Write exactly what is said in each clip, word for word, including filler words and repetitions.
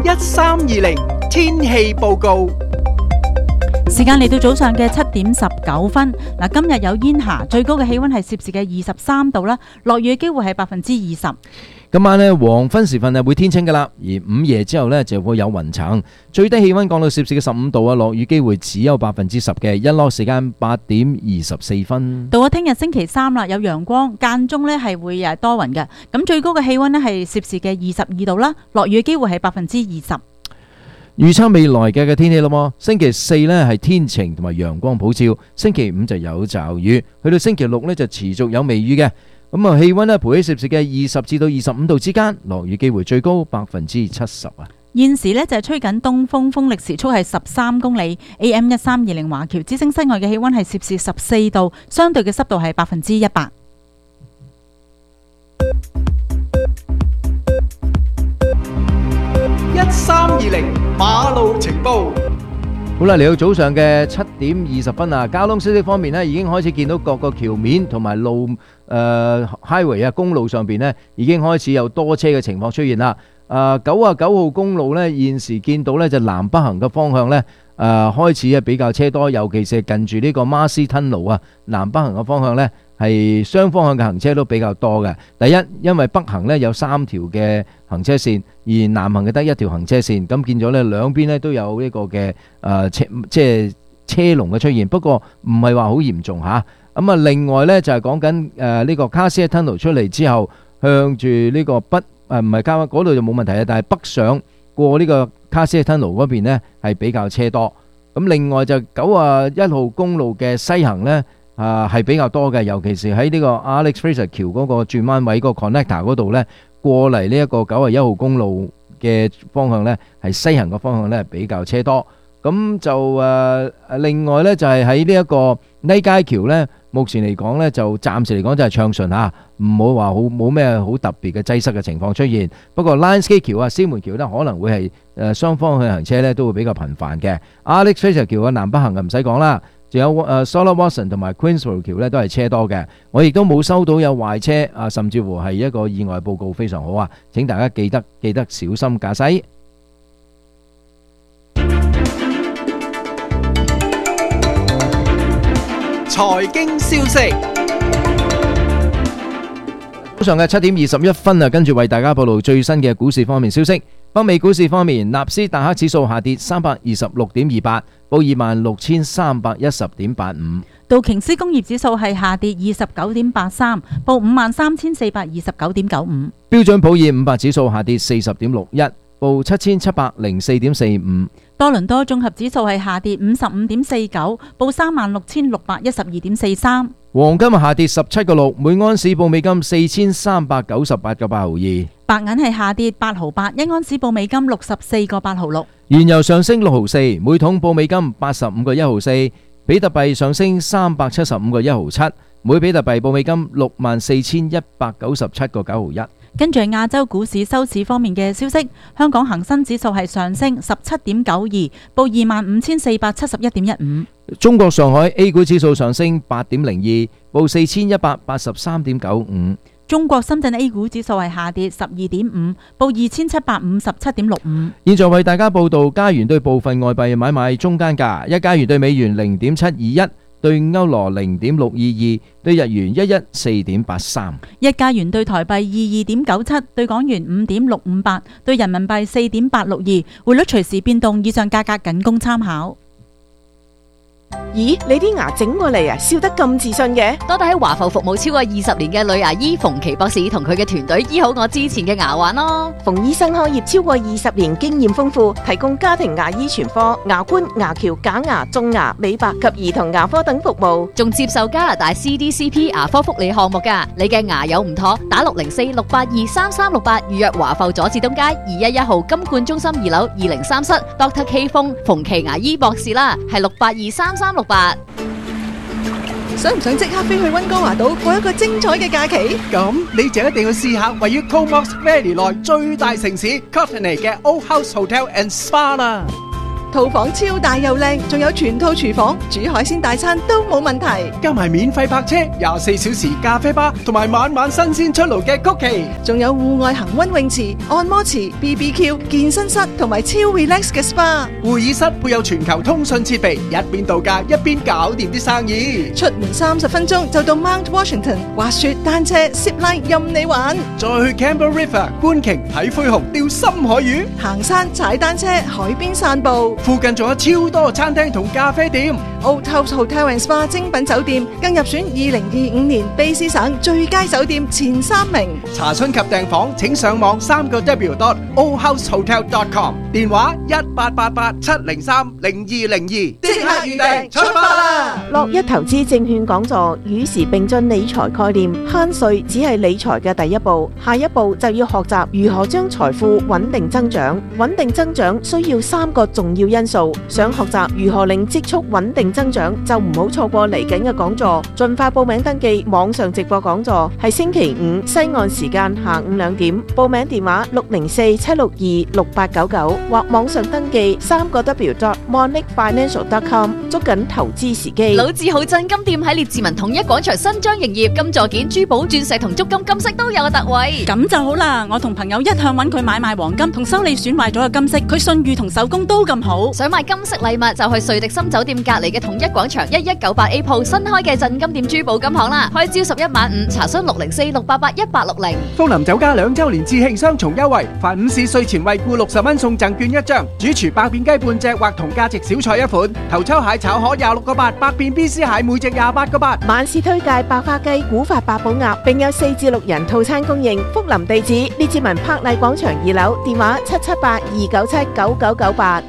一三二零天氣報告。 時間嚟到早上嘅七點十九分。嗱，今日有煙霞，最高嘅氣溫係攝氏嘅二十三度啦，落雨嘅機會係百分之二十。 今晚呢，黃昏時分係會天清噶啦，而午夜之後呢，就會有雲層，最低氣溫降到攝氏嘅十五度啊，落雨機會只有百分之十嘅。日落時間八點二十四分。 到咗聽日星期三啦，有陽光，間中呢係會誒多雲嘅。咁最高嘅氣溫呢係攝氏嘅二十二度啦，落雨嘅機會係百分之二十。 預測未來嘅嘅天氣咯，星期四呢係天晴同埋陽光普照，星期五就有驟雨，去到星期六呢就持續有微雨嘅。咁啊，氣溫呢徘徊攝氏嘅二十至到二十五度之間，落雨機會最高百分之七十啊。 現時呢就係吹緊東風，風力時速係十三公里。A M 一三二零華僑之聲室外嘅氣溫係攝氏十四度，相對嘅濕度係百分之一百。 一三二零馬路情報。 好啦，嚟到早上嘅七點二十分啊，交通消息方面呢，已經開始見到各個橋面同埋路誒、呃、highway 啊，公路上邊呢已經開始有多車嘅情況出現啦。誒九啊九號公路呢，現時見到呢就南北行嘅方向呢，誒、呃、開始啊比較車多，尤其是近住呢個馬斯吞路啊，南北行嘅方向呢係雙方向嘅行車都比較多嘅。第一，因為北行呢有三條嘅行車線，而南行嘅得一條行車線，咁見咗呢兩邊呢都有呢個嘅誒、呃、車即係車龍嘅出現，不過唔係話好嚴重嚇。咁啊，另外呢就係講緊誒呢個卡斯吞路出嚟之後，向住呢個北誒唔係加嗰度就冇問題啊，但係北上過呢個卡斯吞路嗰邊呢係比較車多。咁另外就九啊一號公路嘅西行呢。啊，係比較多嘅，尤其是喺呢個 Alex Fraser 橋嗰個轉彎位個 connector 嗰度呢，過嚟呢一個九啊一號公路嘅方向呢，係西行嘅方向呢比較車多。咁就誒另外呢，就係喺呢一個呢街橋呢，目前嚟講呢，就暫時嚟講就係暢順嚇，唔好話好冇咩好特別嘅擠塞嘅情況出現。不過 Lionsgate 橋啊、獅門橋呢，可能會係誒雙方向行車呢都會比較頻繁嘅。Alex Fraser 橋嘅南北行就唔使講啦。仲有誒 Solomon Watson 同埋 Queensborough 橋咧都係車多嘅，我亦都冇收到有壞車啊，甚至乎係一個意外報告，非常好啊！請大家記得記得小心駕駛。 財經消息， 早上嘅七點二十一分啊，跟住為大家報道最新嘅股市方面消息。北美股市方面，納斯達克指數下跌三百二十六點二八，報二萬六千三百一十點八五。 道瓊斯工業指數係下跌二十九點八三，報五萬三千四百二十九點九五。 標準普爾五百指數下跌四十點六一，報七千七百零四點四五。 多倫多綜合指數係下跌五十五點四九，報三萬六千六百一十二點四三。 黃金下跌十七個六，每盎司報美金四千三百九十八個八毫二。 白銀係下跌八毫八，一盎司報美金六十四個八毫六。 原油上升六毫四，每桶報美金八十五個一毫四。比特幣上升三百七十五個一毫七，每比特幣報美金六萬四千一百九十七個九毫一。 跟住亞洲股市收市方面嘅消息，香港恒生指數係上升十七點九二，報二萬五千四百七十一點一五。 中國上海 A 股指數上升八點零二，報四千一百八十三點九五。 中國深圳 A 股指數係下跌十二點五，報二千七百五十七點六五。 現在為大家報道加元對部分外幣買賣中間價：一加元對美元零點七二一，對歐羅零點六二二，對日元一一四點八三。 一加元對台幣二二點九七，對港元五點六五八，對人民幣四點八六二。匯率隨時變動，以上價格僅供參考。 咦，你啲牙整過嚟啊，笑得咁自信嘅？ 多得喺華埠服務超過二十年嘅女牙醫馮琪博士同佢嘅團隊醫好我之前嘅牙患咯。 馮醫生開業超過二十年，經驗豐富，提供家庭牙醫全科、牙冠、牙橋、假牙、種牙、美白及兒童牙科等服務， 仲接受加拿大 C D C P 牙科福利項目噶。你嘅牙有唔妥，打六零四六八二三三六八預約華埠佐治東街二一一號金冠中心二樓二零三室 Doctor K 風馮琪牙醫博士啦，係六八二三三六八。 想唔想即刻飛去溫哥華島過一個精彩嘅假期？ 咁你就一定要試下位於 Comox Valley 內最大城市 Courtenay 嘅 Old House Hotel and Spa 啦。 套房超大又靚，仲有全套廚房，煮海鮮大餐都冇問題。 加埋免費泊車、廿四小時咖啡吧，同埋晚晚新鮮出爐嘅曲奇， 仲有戶外恒溫泳池、按摩池、B B Q、健身室同埋超 relax 嘅 S P A。 會議室配有全球通訊設備，一邊度假一邊搞掂啲生意。 出門三十分鐘就到 Mount Washington，滑雪、單車、zip line 任你玩。 再去 Campbell River 觀鯨睇灰熊、釣深海魚， 行山、踩單車、海邊散步。 附近仲有超多餐廳同咖啡店。 Old House Hotel and Spa 精品酒店更入選二零二五年卑詩省最佳酒店前三名。 查詢及訂房請上網三個 W dot old house hotel dot com， 電話一八八八七零三零二零二，即刻預訂出發啦！ 樂一投資證券講座與時並進理財概念，慳稅只係理財嘅第一步，下一步就要學習如何將財富穩定增長。穩定增長需要三個重要因素，想學習如何令積蓄穩定增長，就唔好錯過嚟緊嘅講座，盡快報名登記。網上直播講座係星期五西岸時間下午兩點，報名電話六零四七六二六八九九或網上登記三個 W dot monic financial dot com， 捉緊投資時機。 老字號鎮金店喺列治文統一廣場新張營業，金座件、珠寶、鑽石同足金金飾都有個特惠。 咁就好啦，我同朋友一向揾佢買賣黃金同修理損壞咗嘅金飾，佢信譽同手工都咁好。 想買金飾禮物就去瑞迪森酒店隔離嘅統一廣場一一九八 A 鋪新開嘅鎮金店珠寶金行啦，開朝十一晚五，查詢六零四六八八一八六零。 福林酒家兩週年致慶雙重優惠，凡午市稅前惠顧六十蚊送贈券一張，主廚百變雞半隻或同價值小菜一款，頭抽蟹炒河廿六個八，百變 B C 蟹每隻廿八個八。 晚市推介百花雞、古法八寶鴨，並有四至六人套餐供應。福林地址列治文柏麗廣場二樓，電話七七八二九七九九九八。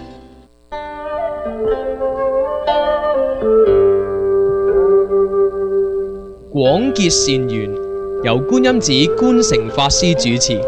廣結善緣，由觀音寺觀誠法師主持。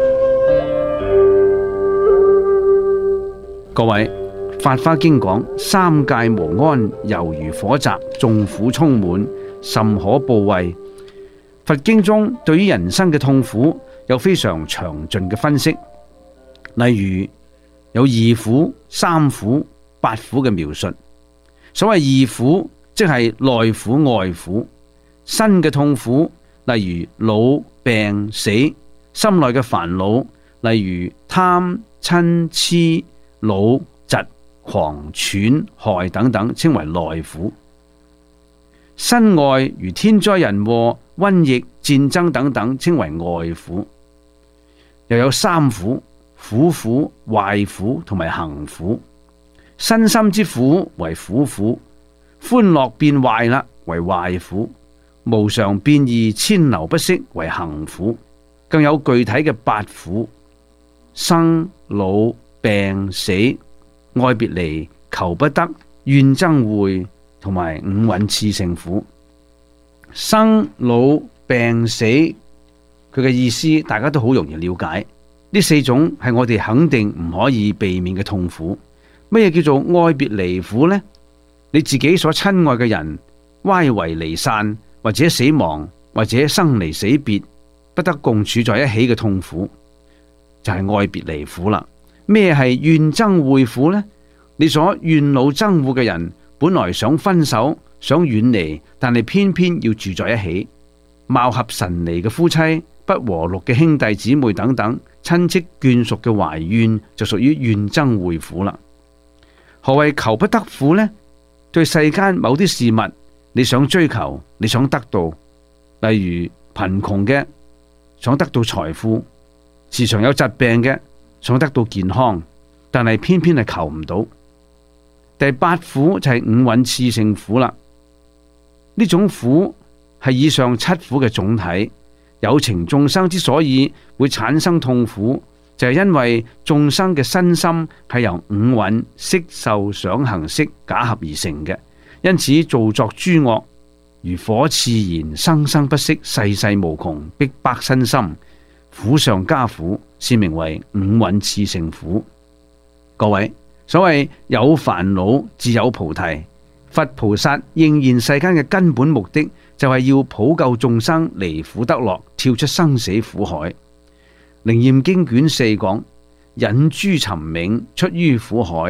各位，《法華經》講三界無安，猶如火宅，眾苦充滿，甚可怖畏。佛經中對於人生嘅痛苦有非常詳盡嘅分析，例如有二苦、三苦、八苦嘅描述。所謂二苦，即係內苦、外苦。身嘅痛苦，例如老、病、死；心內嘅煩惱，例如貪、嗔、癡、惱、嫉、狂、喘、害等等，稱為內苦。身外如天災人禍、瘟疫、戰爭等等，稱為外苦。又有三苦：苦苦、壞苦同埋行苦。身心之苦為苦苦，歡樂變壞啦為壞苦。無常變異，遷流不息為行苦。更有具體嘅八苦：生、老、病、死、愛別離、求不得、怨憎會同埋五蘊熾盛苦。生、老、病、死，佢嘅意思大家都好容易了解。呢四種係我哋肯定唔可以避免嘅痛苦。乜嘢叫做愛別離苦呢？你自己所親愛嘅人歪為離散，或者死亡，或者生離死別，不得共處在一起嘅痛苦，就係愛別離苦啦。咩係怨憎會苦呢？你所怨惱憎惡嘅人，本來想分手，想遠離，但係偏偏要住在一起。貌合神離嘅夫妻，不和睦嘅兄弟姊妹等等，親戚眷屬嘅懷怨，就屬於怨憎會苦啦。何謂求不得苦呢？對世間某啲事物，你想追求，你想得到，例如貧窮嘅想得到財富，時常有疾病嘅想得到健康，但係偏偏係求唔到。第八苦就係五蘊熾盛苦啦。呢種苦係以上七苦嘅總體。有情眾生之所以會產生痛苦，就係因為眾生嘅身心係由五蘊色受想行識假合而成嘅。因此造作諸惡，如火熾燃，生生不息，世世無窮，逼迫身心，苦上加苦，是名為五蘊熾盛苦。各位，所謂有煩惱自有菩提，佛菩薩應現世間嘅根本目的，就係要普救眾生離苦得樂，跳出生死苦海。靈驗經卷四講：引諸沉冥，出於苦海，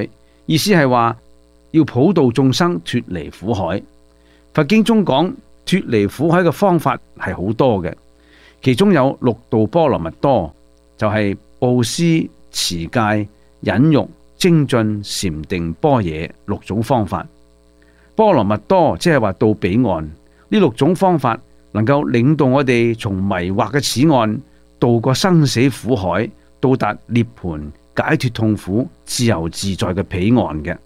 意思係話要普渡眾生脫離苦海。佛經中講脫離苦海嘅方法係好多嘅，其中有六度波羅蜜多，就係、是、布施、持戒、忍辱、精進、禪定、般若六種方法。波羅蜜多即係話到彼岸，呢六種方法能夠領導我哋從迷惑嘅此岸渡過生死苦海，到達涅槃解脫痛苦、自由自在嘅彼岸嘅。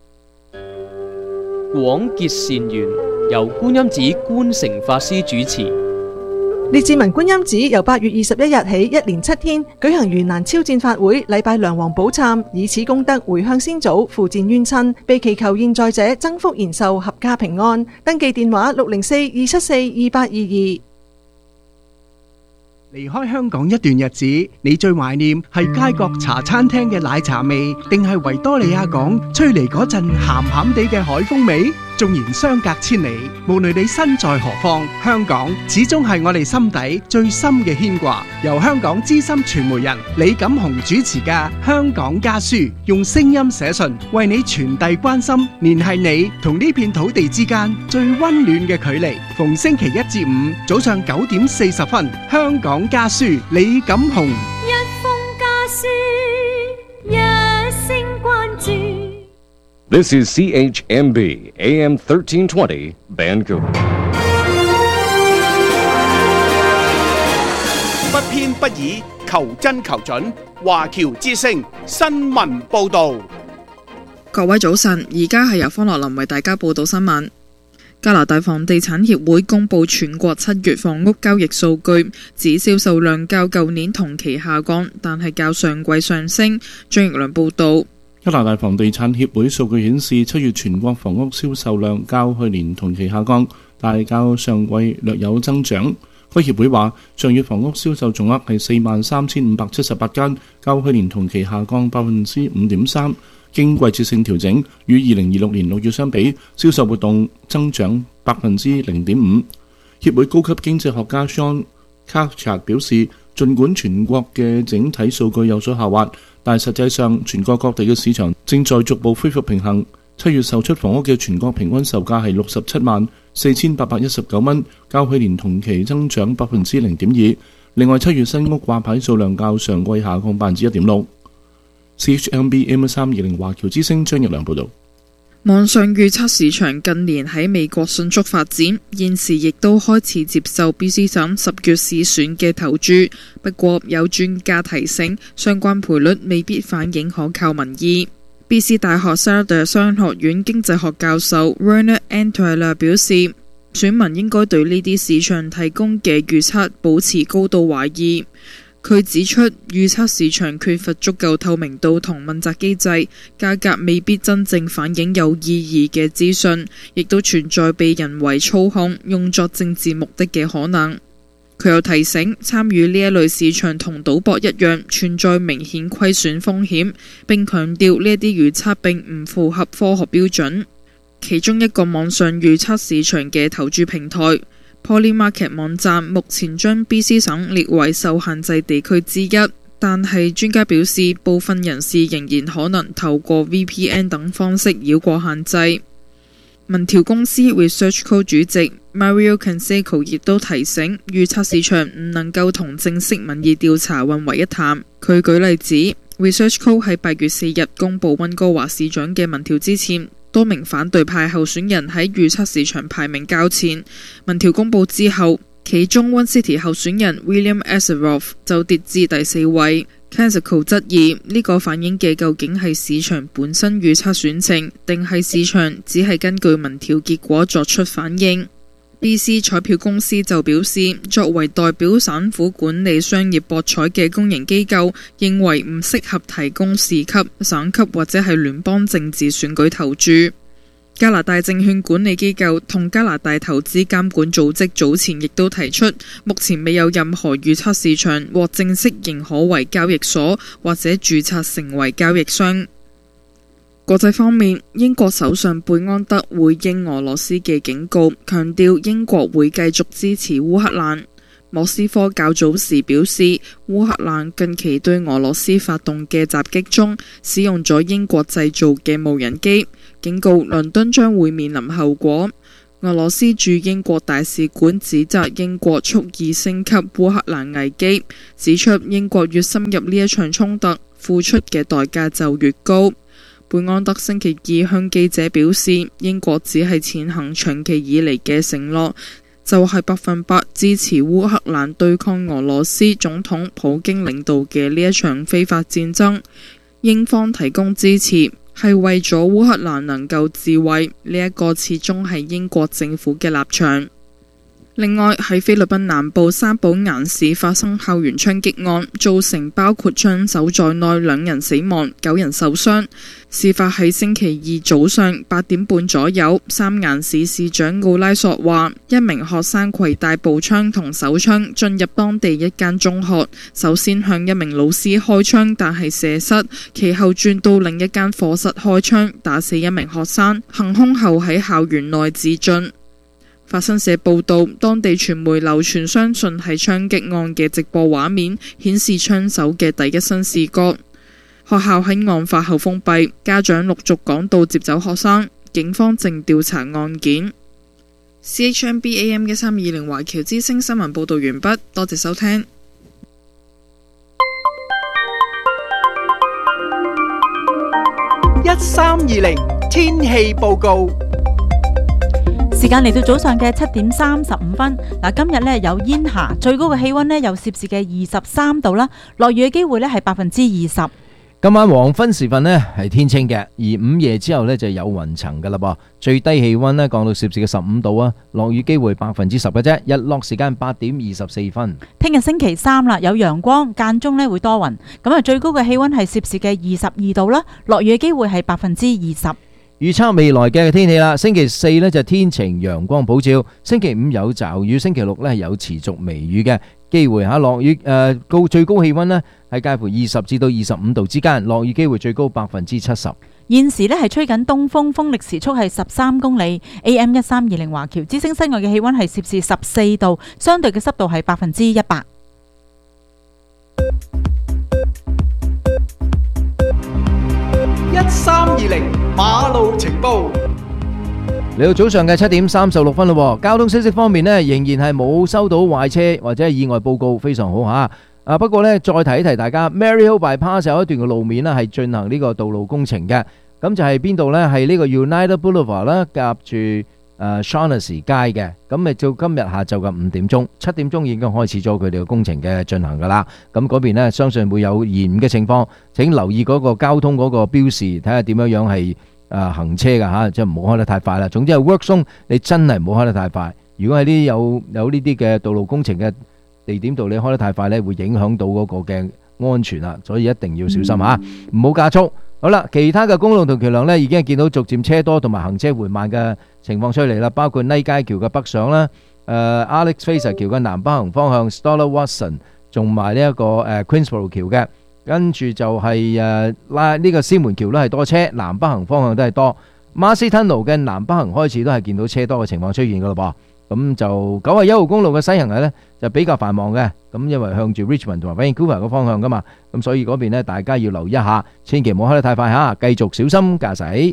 廣結善緣，由觀音寺觀誠法師主持。 列治文觀音寺由八月二十一日起一連七天舉行盂蘭超薦法會，禮拜梁皇寶懺，以此功德回向先祖，付薦冤親，被祈求現在者增福延壽，合家平安。登記電話六零四二七四二八二二。 離開香港一段日子，你最懷念係街角茶餐廳嘅奶茶味，定係維多利亞港吹嚟嗰陣鹹鹹地嘅海風味？縱然相隔千里，無論你身在何方，香港始終係我哋心底最深嘅牽掛。由香港資深傳媒人李錦雄主持嘅《香港家書》，用聲音寫信為你傳遞關心，聯繫你同呢片土地之間最溫暖嘅距離。逢星期一至五早上九點四十分，《香港家書》李錦雄。 一封家書，一聲關注。 This is C H M B A M thirteen twenty Vancouver。 不偏不倚，求真求準。華僑之聲新聞報導。 各位早晨，而家係由方樂林為大家報道新聞。加拿大房地產協會公布全國七月房屋交易數據，指銷售量較舊年同期下降，但係較上季上升。張奕良報導。 加拿大房地產協會數據顯示，七月全國房屋銷售量較去年同期下降，但較上季略有增長。該協會話，上月房屋銷售總額係四萬三千五百七十八間，較去年同期下降百分之五點三。經季節性調整，與二零二六年六月相比，銷售活動增長百分之零點五。協會高級經濟學家 Sean Carchard 表示，儘管全國嘅整體數據有所下滑，但實際上全國各地嘅市場正在逐步恢復平衡。七月售出房屋嘅全國平均售價係六十七萬四千八百一十九蚊，較去年同期增長百分之零點二。另外，七月新屋掛牌數量較上季下降百分之一點六。C H M B M 三二零華僑之聲張日良報導。 網上預測市場近年喺美國迅速發展，現時亦都開始接受 B C 省十月市選嘅投注。不過有專家提醒，相關賠率未必反映可靠民意。B C 大學 Sarder 商學院經濟學教授 Werner Antler 表示，選民應該對呢啲市場提供嘅預測保持高度懷疑。佢指出，預測市場缺乏足夠透明度同問責機制，價格未必真正反映有意義嘅資訊，亦都存在被人為操控、用作政治目的嘅可能。佢又提醒，參與呢一類市場同賭博一樣，存在明顯虧損風險，並強調呢一啲預測並唔符合科學標準。其中一個網上預測市場嘅投注平台Polymarket 網站目前將 B C 省列為受限制地區之一，但係專家表示，部分人士仍然可能透過 V P N 等方式繞過限制。民調公司 ResearchCo 主席 Mario Canseco 亦都提醒，預測市場唔能夠同正式民意調查混為一談。佢舉例子 ResearchCo 喺八月四日公佈溫哥華市長嘅民調之前，多名反對派候選人喺預測市場排名較前。民調公佈之後，其中 One City 候選人 William Asaroff 就跌至第四位。Canseco 質疑呢個反映嘅究竟係市場本身預測選情，定係市場只係根據民調結果作出反應。B C 彩票公司就表示，作為代表省府管理商業博彩嘅公營機構，認為唔適合提供市級、省級或者係聯邦政治選舉投注。加拿大證券管理機構同加拿大投資監管組織早前亦都提出，目前未有任何預測市場獲正式認可為交易所或者註冊成為交易商。國際方面，英國首相貝安德回應俄羅斯嘅警告，強調英國會繼續支持烏克蘭。 莫斯科較早時表示，烏克蘭近期對俄羅斯發動嘅襲擊中，使用咗英國製造嘅無人機，警告倫敦將會面臨後果。俄羅斯駐英國大使館指責英國蓄意升級烏克蘭危機，指出英國越深入呢一場衝突，付出嘅代價就越高。貝安德星期二向記者表示，英國只係踐行長期以嚟嘅承諾，就係百分百支持烏克蘭對抗俄羅斯總統普京領導嘅呢一場非法戰爭。英方提供支持係為咗烏克蘭能夠自衛，呢一個始終係英國政府嘅立場。另外喺菲律賓南部沙保岩市發生校園槍擊案，造成包括槍手在內兩人死亡，九人受傷。事發喺星期二早上八點半左右，三岩市市長奧拉索話，一名學生攜帶步槍同手槍進入當地一間中學，首先向一名老師開槍，但係射失，其後轉到另一間課室開槍，打死一名學生，行兇後喺校園內自盡。法新社報道，當地傳媒流傳相信係槍擊案嘅直播畫面，顯示槍手嘅第一身視覺。學校喺案發後封閉，家長陸續趕到接走學生，警方正調查案件。C H M B A M 一三二零華僑之聲新聞報道完畢，多謝收聽。 一三二零天氣報告。 時間嚟到早上嘅七點三十五分，嗱，今日呢有煙霞，最高嘅氣溫呢有攝氏嘅二十三度啦，落雨嘅機會呢係百分之二十。 今晚黃昏時分呢係天清嘅，而午夜之後呢就有雲層噶啦噃，最低氣溫呢降到攝氏嘅十五度啊，落雨機會百分之十嘅啫，日落時間八點二十四分。 聽日星期三啦，有陽光，間中呢會多雲，咁啊最高嘅氣溫係攝氏嘅二十二度啦，落雨嘅機會係百分之二十。 預測未來嘅天氣啦，星期四呢就天晴陽光普照，星期五有驟雨，星期六呢有持續微雨嘅機會吓，落雨誒高最高氣溫呢係介乎二十至到二十五度之間，落雨機會最高百分之七十。 現時呢係吹緊東風，風力時速係十三公里。A M 一三二零華僑之聲室外嘅氣溫係攝氏十四度，相對嘅濕度係百分之一百。 一三二零馬路情報。 嚟到早上嘅七點三十六分咯，交通消息方面呢，仍然係冇收到壞車或者係意外報告，非常好吓。啊，不過呢，再提一提大家 ，Maryhill Bypass 有一段嘅路面呢係進行呢個道路工程嘅，咁就係邊度呢？係呢個 United Boulevard 啦，夾住誒 Shaughnessy 街嘅，咁咪到今日下晝嘅五點鐘，七點鐘已經開始咗佢哋嘅工程嘅進行噶啦。咁嗰邊呢，相信會有延誤嘅情況，請留意嗰個交通嗰個標示，睇下點樣樣係誒行車噶吓，即係唔好開得太快啦。總之係 work zone，你真係唔好開得太快。如果喺啲有有呢啲嘅道路工程嘅地點度，你開得太快呢，會影響到嗰個嘅安全啦，所以一定要小心吓，唔好加速。好啦，其他嘅公路同橋梁呢，已經係見到逐漸車多同埋行車緩慢嘅情況出嚟啦，包括尼街橋嘅北上啦，誒 Alex Fraser 橋嘅南北行方向 Stoller Watson， 同埋呢一個誒 Queensborough 橋嘅，跟住就係誒拉呢個獅門橋都係多車，南北行方向都係多。Marcy Tunnel 嘅南北行開始都係見到車多嘅情況出現噶咯噃。咁就九十一號公路嘅西行呢，就比較繁忙嘅，咁因為向住 Richmond 同埋 Vancouver 個方向噶嘛，咁所以嗰邊呢，大家要留意一下，千祈唔好開得太快吓，繼續小心駕駛。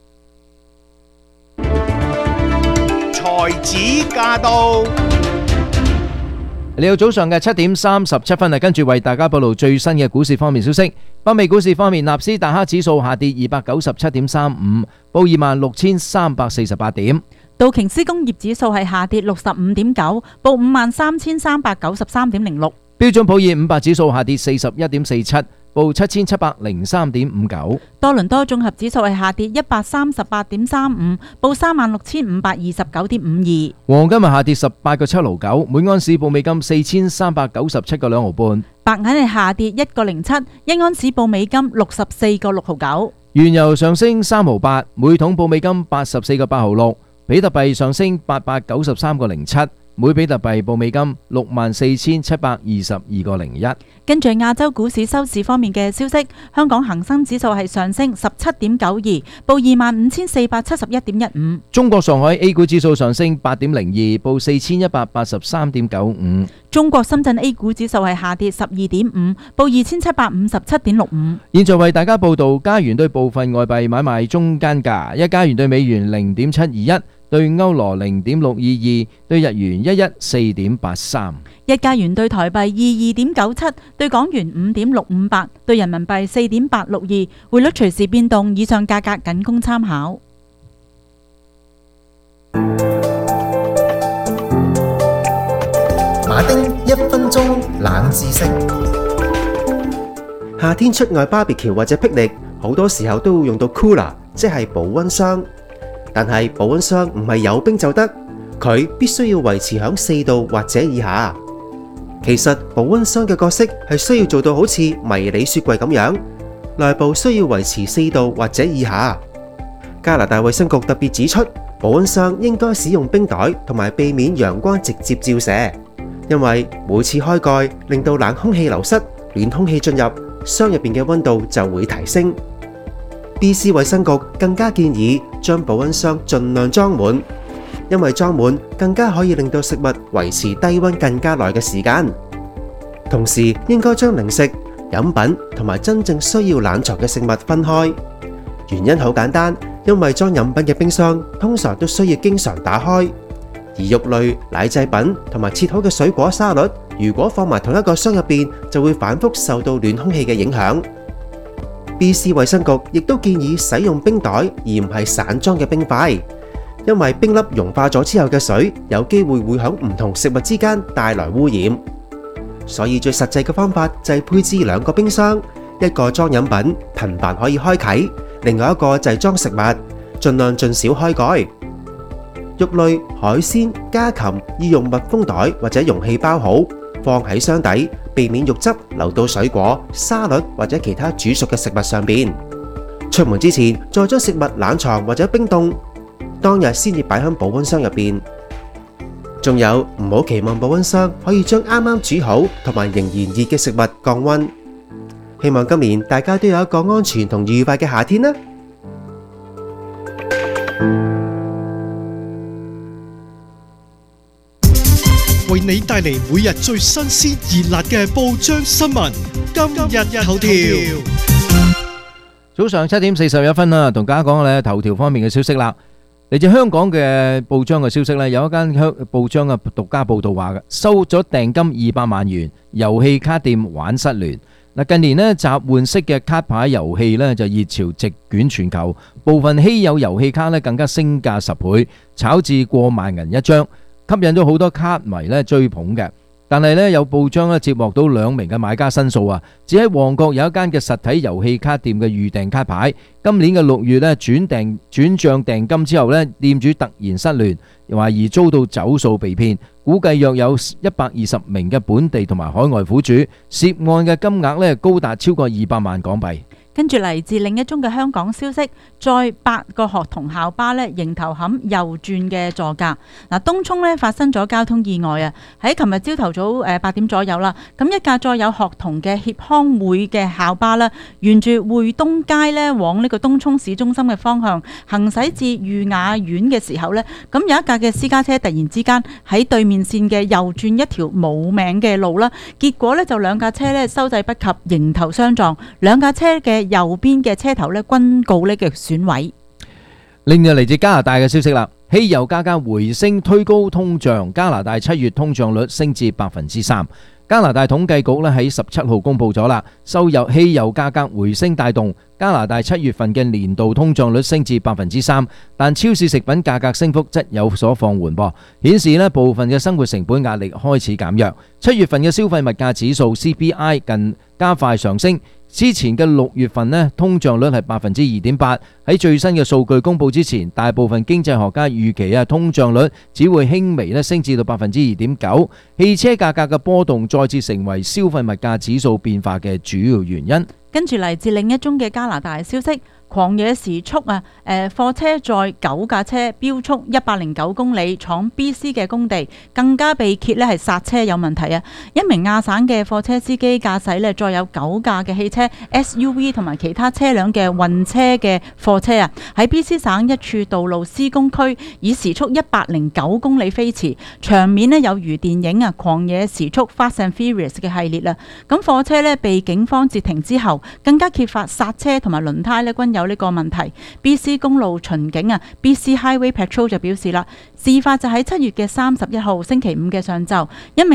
才子駕到， 嚟到早上嘅七點三十七分啊，跟住為大家報道最新嘅股市方面消息。北美股市方面，納斯達克指數下跌二百九十七點三五，報二萬六千三百四十八點。 道瓊斯工業指數係下跌六十五點九，報五萬三千三百九十三點零六。 標準普爾五百指數下跌四十一點四七，報七千七百零三點五九。 多倫多綜合指數係下跌一百三十八點三五，報三萬六千五百二十九點五二。 黃金係下跌十八個七毫九，每盎司報美金四千三百九十七個兩毫半。 白銀係下跌一個零七，一盎司報美金六十四個六毫九。 原油上升三毫八，每桶報美金八十四個八毫六。比特幣上升八百九十三個零七， 每比特幣報美金六萬四千七百二十二個零一。 跟住亞洲股市收市方面嘅消息，香港恒生指數係上升十七點九二，報二萬五千四百七十一點一五。 中國上海 A 股指數上升八點零二，報四千一百八十三點九五。 中國深圳 A 股指數係下跌十二點五，報二千七百五十七點六五。 現在為大家報道加元對部分外幣買賣中間價：一加元對美元零點七二一，對歐羅零點六二二，對日元一一四點八三。 一加元對台幣二二點九七，對港元五點六五八，對人民幣四點八六二。匯率隨時變動，以上價格僅供參考。 馬丁一分鐘冷知識。夏天出外 barbecue 或者霹靂，好多時候都會用到 cooler， 即係保溫箱。但係保溫箱唔係有冰就得，佢必須要維持響四度或者以下。其實保溫箱嘅角色係需要做到好似迷你雪櫃咁樣，內部需要維持四度或者以下。加拿大衛生局特別指出，保溫箱應該使用冰袋同埋避免陽光直接照射，因為每次開蓋令到冷空氣流失，暖空氣進入，箱入邊嘅溫度就會提升。B C 衛生局更加建議將保溫箱盡量裝滿，因為裝滿更加可以令到食物維持低溫更加耐嘅時間。同時應該將零食、飲品同埋真正需要冷藏嘅食物分開。原因好簡單，因為裝飲品嘅冰箱通常都需要經常打開，而肉類、奶製品同埋切好嘅水果沙律，如果放埋同一個箱入邊，就會反覆受到暖空氣嘅影響。B C 衛生局亦都建議使用冰袋而唔係散裝嘅冰塊，因為冰粒融化咗之後嘅水有機會會響唔同食物之間帶來污染，所以最實際嘅方法就係配置兩個冰箱，一個裝飲品，頻繁可以開啟，另外一個就係裝食物，盡量盡少開蓋。肉類、海鮮、家禽要用密封袋或者容器包好，放喺箱底，避免肉汁流到水果、沙律或者其他煮熟嘅食物上邊。出門之前再將食物冷藏或者冰凍，當日先至擺喺保溫箱入邊。仲有，唔好期望保溫箱可以將啱啱煮好同埋仍然熱嘅食物降溫。希望今年大家都有一個安全同愉快嘅夏天啦！ 為你帶嚟每日最新鮮熱辣嘅報章新聞，今日頭條。 早上七點四十一分啦，同大家講咧頭條方面嘅消息啦。嚟自香港嘅報章嘅消息咧，有一間香報章嘅獨家報道話嘅，收咗訂金二百萬元，遊戲卡店玩失聯。嗱，近年咧集換式嘅卡牌遊戲咧就熱潮席捲全球，部分稀有遊戲卡咧更加升價十倍，炒至過萬銀一張。吸引咗好多卡迷咧追捧嘅，但係咧有報章咧接獲到兩名嘅買家申訴啊，只喺旺角有一間嘅實體遊戲卡店嘅預訂卡牌，今年嘅六月咧轉訂轉賬訂金之後咧，店主突然失聯，懷疑遭到走數被騙，估計約有一百二十名嘅本地同埋海外苦主，涉案嘅金額咧高達超過二百萬港幣。 跟住嚟自另一宗嘅香港消息，再八個學童校巴呢迎頭冚右轉嘅座駕。嗱，東涌呢發生咗交通意外啊！喺琴日朝頭早誒八點左右啦，咁一架載有學童嘅協康會嘅校巴呢，沿住匯東街呢往呢個東涌市中心嘅方向行駛至裕雅苑嘅時候呢，咁有一架嘅私家車突然之間喺對面線嘅右轉一條冇名嘅路啦，結果呢就兩架車呢收掣不及，迎頭相撞，兩架車嘅右邊嘅車頭咧均告呢嘅損毀。 另外嚟自加拿大嘅消息啦，汽油價格回升推高通脹，加拿大七月通脹率升至百分之三。加拿大統計局咧喺十七號公布咗啦，受油汽油價格回升帶動，加拿大七月份嘅年度通脹率升至百分之三，但超市食品價格升幅則有所放緩噃，顯示咧部分嘅生活成本壓力開始減弱。七月份嘅消費物價指數 C P I 近加快上升。之前嘅六月份呢，通脹率係百分之二點八。喺最新嘅數據公布之前，大部分經濟學家預期啊，通脹率只會輕微咧升至到百分之二點九。汽車價格嘅波動再次成為消費物價指數變化嘅主要原因。 跟住嚟自另一宗嘅加拿大消息， 狂野時速啊，誒貨車載九架車飆速一百零九公里闖 B C 嘅工地，更加被揭咧係剎車有問題啊！一名亞省嘅貨車司機駕駛咧載有九架嘅汽車 S U V 同埋其他車輛嘅運車嘅貨車啊，喺 B C 省一處道路施工區以時速一百零九公里飛馳，場面咧有如電影啊！狂野時速 Fast and Furious 嘅系列啦，咁貨車咧被警方截停之後，更加揭發剎車同埋輪胎咧均有呢個問題。 B C 公路巡警啊 B C Highway Patrol 就表示啦，事發就喺七月嘅三十一號星期五嘅上晝，一名